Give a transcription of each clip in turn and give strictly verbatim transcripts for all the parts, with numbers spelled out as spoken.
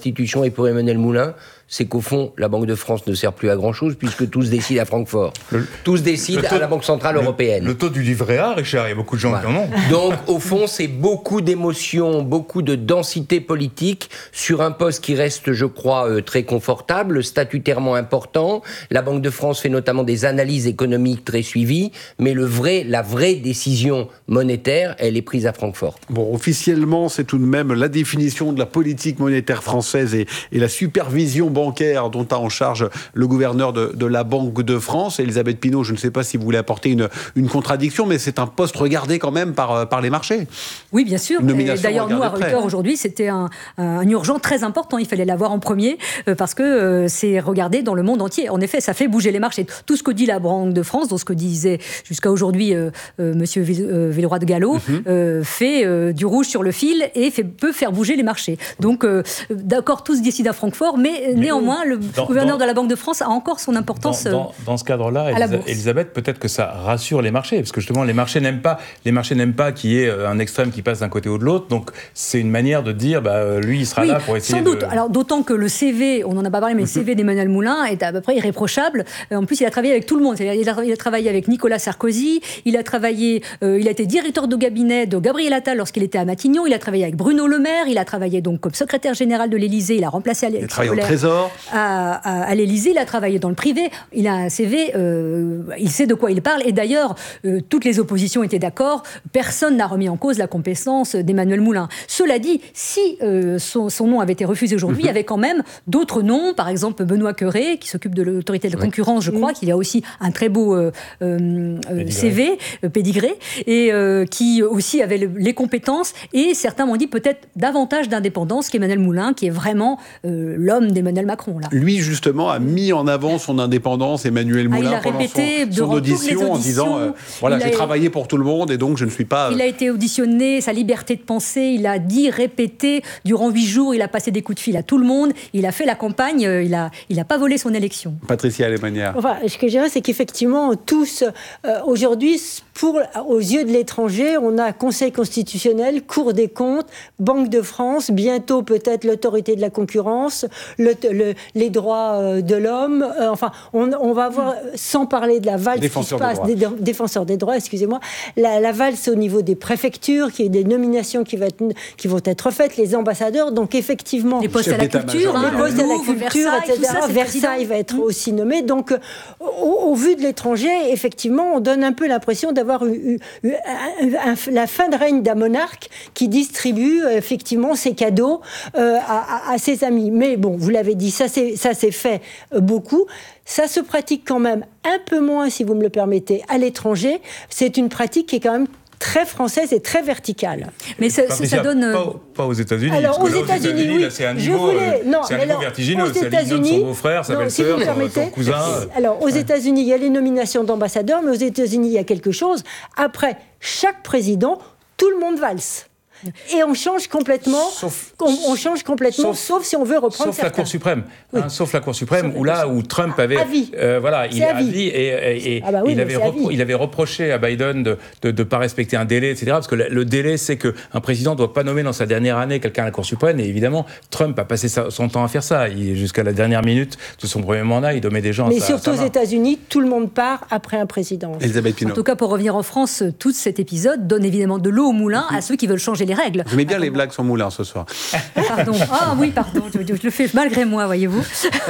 institution et pour Emmanuel Moulin, c'est qu'au fond, la Banque de France ne sert plus à grand-chose puisque tout se décide à Francfort. Le, tout se décide à la Banque Centrale le, Européenne. Le taux du livret A, Richard, il y a beaucoup de gens voilà. qui en ont. Donc, au fond, c'est beaucoup d'émotions, beaucoup de densité politique sur un poste qui reste, je crois, euh, très confortable, statutairement important. La Banque de France fait notamment des analyses économiques très suivies, mais le vrai, la vraie décision monétaire, elle est prise à Francfort. Bon, officiellement, c'est tout de même la définition de la politique monétaire française et, et la supervision bancaire dont a en charge le gouverneur de, de la Banque de France. Elisabeth Pinault, je ne sais pas si vous voulez apporter une, une contradiction, mais c'est un poste regardé quand même par, par les marchés. Oui, bien sûr. Et d'ailleurs, nous, à Reuters, aujourd'hui, c'était un, un urgent très important. Il fallait l'avoir en premier euh, parce que euh, c'est regardé dans le monde entier. En effet, ça fait bouger les marchés. Tout ce que dit la Banque de France, donc ce que disait jusqu'à aujourd'hui euh, euh, M. Villeroy de Galhau, mm-hmm. euh, fait euh, du rouge sur le fil et fait, peut faire bouger les marchés. Donc, euh, d'accord, tout se décide à Francfort, mais, mais néanmoins, le dans, gouverneur dans, de la Banque de France a encore son importance. Dans, dans, dans ce cadre-là, Elisa, Elisabeth, peut-être que ça rassure les marchés, parce que justement, les marchés n'aiment pas, les marchés n'aiment pas qu'il y ait un extrême qui passe d'un côté ou de l'autre. Donc, c'est une manière de dire, bah, lui, il sera oui, là pour essayer sans de... doute. Alors, d'autant que le C V, on n'en a pas parlé, mais le C V d'Emmanuel Moulin est à peu près irréprochable. En plus, il a travaillé avec tout le monde. Il a, il a travaillé avec Nicolas Sarkozy. Il a travaillé, euh, il a été directeur de cabinet de Gabriel Attal lorsqu'il était à Matignon. Il a travaillé avec Bruno Le Maire. Il a travaillé donc comme secrétaire général de l'Élysée. Il a remplacé il a travaillé au Trésor. À, à, à l'Élysée. Il a travaillé dans le privé. Il a un C V. Euh, il sait de quoi il parle. Et d'ailleurs, euh, toutes les oppositions étaient d'accord. Personne n'a remis en cause la compétence d'Emmanuel Moulin. Cela dit, si euh, son, son nom avait été refusé aujourd'hui, mm-hmm. il y avait quand même d'autres noms. Par exemple, Benoît Cœuré, qui s'occupe de l'autorité de la concurrence, je crois, mm-hmm. qu'il a aussi un très beau euh, euh, C V, euh, pédigré, et euh, qui aussi avait le, les compétences. Et certains m'ont dit peut-être davantage d'indépendance qu'Emmanuel Moulin, qui est vraiment euh, l'homme d'Emmanuel Macron. Là. Lui, justement, a mis en avant son indépendance, Emmanuel Moulin, ah, il a pendant répété son, son audition, en disant euh, voilà, j'ai a... travaillé pour tout le monde et donc je ne suis pas... Il a été auditionné, sa liberté de penser, il a dit, répété, durant huit jours, il a passé des coups de fil à tout le monde, il a fait la campagne, il n'a il a pas volé son élection. Patricia Alemanière. Enfin, ce que je dirais, c'est qu'effectivement, tous, euh, aujourd'hui, pour, aux yeux de l'étranger, on a Conseil constitutionnel, Cour des comptes, Banque de France, bientôt peut-être l'autorité de la concurrence, le, le, les droits de l'homme, euh, enfin, on, on va voir, sans parler de la valse défenseur qui se passe, des, des défenseurs des droits, excusez-moi, la, la valse au niveau des préfectures, qui est des nominations qui, va être, qui vont être faites, les ambassadeurs, donc effectivement... Les postes à la culture, hein, les postes à la culture, Versailles, et cetera. Ça, Versailles va être mmh. aussi nommé, donc au, au vu de l'étranger, effectivement, on donne un peu l'impression d'avoir eu, eu, eu un, un, la fin de règne d'un monarque qui distribue effectivement ses cadeaux euh, à, à, à ses amis. Mais bon, vous l'avez dit, ça c'est, ça c'est fait euh, beaucoup. Ça se pratique quand même un peu moins, si vous me le permettez, à l'étranger. C'est une pratique qui est quand même très française et très verticale. Mais ça, ça, ça donne... Pas, pas aux États-Unis. Alors, parce aux que là, États-Unis, États-Unis oui. là, c'est un je niveau, voulais... non, c'est un mais niveau alors, vertigineux. aux C'est la nomme de son beau-frère, sa non, belle-sœur, si son, son cousin. Alors, aux ouais. États-Unis, il y a les nominations d'ambassadeurs, mais aux États-Unis, il y a quelque chose. Après, chaque président, tout le monde valse. Et on change complètement, sauf, on, on change complètement, sauf, sauf si on veut reprendre sauf certains. la Cour suprême, oui. hein, sauf la Cour suprême, sauf où là où Trump avait, euh, voilà, il est à vie et, et, et ah bah oui, il avait repro- il avait reproché à Biden de de, de pas respecter un délai, et cetera. Parce que le, le délai, c'est que un président doit pas nommer dans sa dernière année quelqu'un à la Cour suprême. Et évidemment, Trump a passé sa, son temps à faire ça. Il, jusqu'à la dernière minute de son premier mandat, il nommait des gens. Mais à surtout sa aux États-Unis, tout le monde part après un président. Elisabeth Pinault. En tout cas, pour revenir en France, tout cet épisode donne évidemment de l'eau au moulin mm-hmm. à ceux qui veulent changer les règles. J'aimais bien les blagues sur Moulin ce soir. Pardon. Ah oui, pardon. Je, je le fais malgré moi, voyez-vous.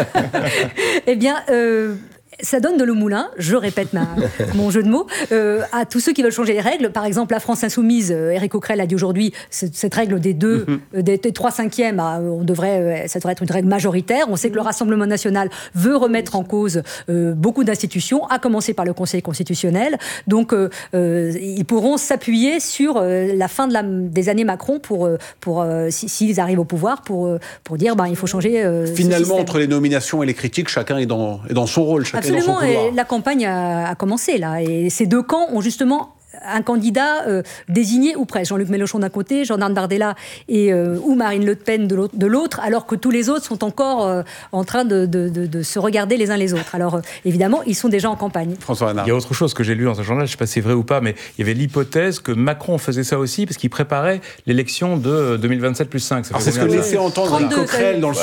Eh bien, euh, ça donne de l'eau au moulin, je répète ma, mon jeu de mots, euh, à tous ceux qui veulent changer les règles. Par exemple, la France insoumise, euh, Éric Coquerel a dit aujourd'hui, cette, cette règle des deux, mm-hmm. euh, des, des trois cinquièmes, ah, on devrait, euh, ça devrait être une règle majoritaire. On sait que le Rassemblement national veut remettre en cause euh, beaucoup d'institutions, à commencer par le Conseil constitutionnel. Donc, euh, euh, ils pourront s'appuyer sur euh, la fin de la, des années Macron pour, euh, pour euh, si, s'ils arrivent au pouvoir, pour, euh, pour dire, ben, il faut changer. Euh, Finalement, entre les nominations et les critiques, chacun est dans, est dans son rôle, chacun Absolument, est dans son couloir. Et la campagne a, a commencé là, et ces deux camps ont justement un candidat euh, désigné ou presque. Jean-Luc Mélenchon d'un côté, Jordan Bardella et, euh, ou Marine Le Pen de l'autre, de l'autre, alors que tous les autres sont encore euh, en train de, de, de, de se regarder les uns les autres. Alors euh, évidemment, ils sont déjà en campagne. François Hanard. Il y a autre chose que j'ai lu dans un journal, je ne sais pas si c'est vrai ou pas, mais il y avait l'hypothèse que Macron faisait ça aussi parce qu'il préparait l'élection de deux mille vingt-sept plus cinq. Ça Alors c'est ce que laissait entendre Éric Coquerel dans le